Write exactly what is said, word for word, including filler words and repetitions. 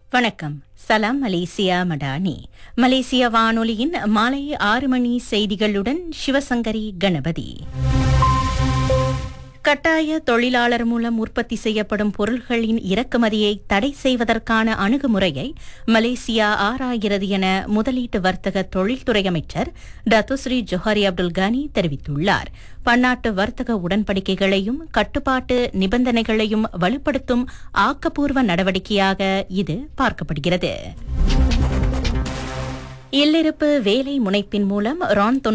வணக்கம். சலாம் மலேசியா மடானி. மலேசிய வானொலியின் மாலை ஆறு மணி செய்திகளுடன் சிவசங்கரி கணபதி. கட்டாய தொழிலாளர் மூலம் உற்பத்தி செய்யப்படும் பொருள்களின் இறக்குமதியை தடை செய்வதற்கான அணுகுமுறையை மலேசியா ஆராய்கிறது என முதலீட்டு வர்த்தக தொழில்துறை அமைச்சர் டத்துஸ்ரீ ஜொஹாரி அப்துல் கனி தெரிவித்துள்ளார். பன்னாட்டு வர்த்தக உடன்படிக்கைகளையும் கட்டுப்பாட்டு நிபந்தனைகளையும் வலுப்படுத்தும் ஆக்கப்பூர்வ நடவடிக்கையாக இது பார்க்கப்படுகிறது. இல்லிருப்பு வேலை முனைப்பின் மூலம் ரான்